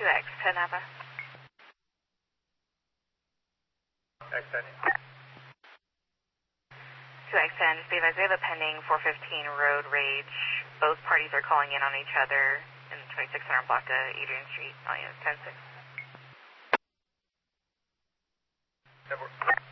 2X, 10 Napa. X10. 2X10, just be advised, we have a pending 415 road rage. Both parties are calling in on each other in 2600 block of Adrian Street, 10-6. 10-4.